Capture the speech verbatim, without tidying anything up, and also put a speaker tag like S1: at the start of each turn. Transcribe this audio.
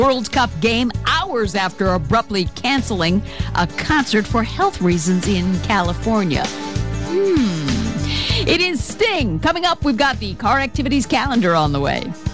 S1: World Cup game hours after abruptly canceling a concert for health reasons in California. Hmm. It is Sting. Coming up, we've got the car activities calendar on the way.